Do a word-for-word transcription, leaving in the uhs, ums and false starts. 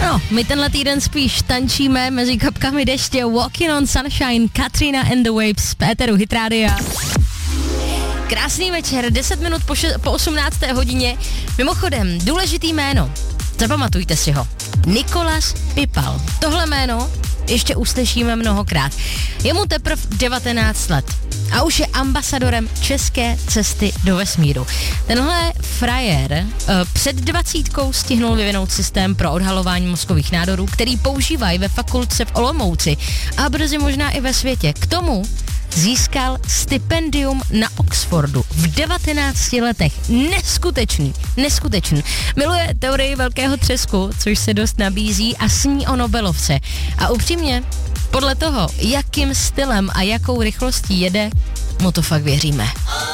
No, my tenhle týden spíš tančíme mezi kapkami deště. Walking on Sunshine, Katrina and the Waves, Péteru Hit Rádia. Krásný večer, deset minut po, še- po osmnácté hodině. Mimochodem, důležitý jméno, zapamatujte si ho. Nikolas Pipal. Tohle jméno ještě uslyšíme mnohokrát. Je mu teprve devatenáct let a už je ambasadorem České cesty do vesmíru. Tenhle frajer uh, před dvacítkou stihnul vyvinout systém pro odhalování mozkových nádorů, který používají ve fakultce v Olomouci a brzy možná i ve světě. K tomu získal stipendium na Oxfordu v devatenácti letech. Neskutečný, neskutečný. Miluje teorii velkého třesku, což se dost nabízí, a sní o Nobelovce. A upřímně, podle toho, jakým stylem a jakou rychlostí jede, mu to fakt věříme.